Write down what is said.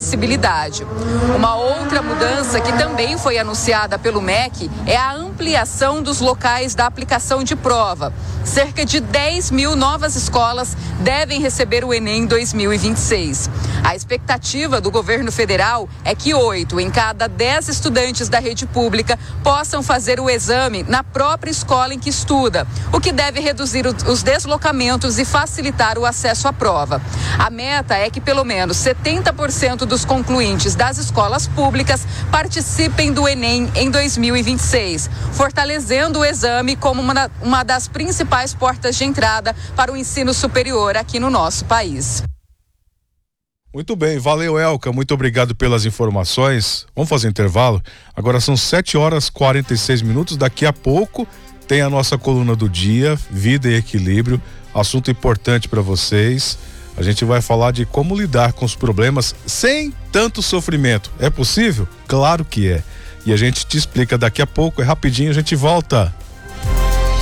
acessibilidade. Uma outra mudança que também foi anunciada pelo MEC é a ampliação dos locais da aplicação de prova. Cerca de 10 mil novas escolas devem receber o Enem 2026. A expectativa do governo federal é que 8 em cada 10 estudantes da rede pública possam fazer o exame na própria escola em que estuda, o que deve reduzir os deslocamentos e facilitar o acesso à prova. A meta é que pelo menos 70% dos concluintes das escolas públicas participem do Enem em 2026, fortalecendo o exame como uma das principais portas de entrada para o ensino superior aqui no nosso país. Muito bem, valeu, Elka, muito obrigado pelas informações. Vamos fazer intervalo? Agora são 7h46, daqui a pouco tem a nossa coluna do dia, Vida e Equilíbrio, assunto importante para vocês. A gente vai falar de como lidar com os problemas sem tanto sofrimento. É possível? Claro que é. E a gente te explica daqui a pouco, é rapidinho, a gente volta.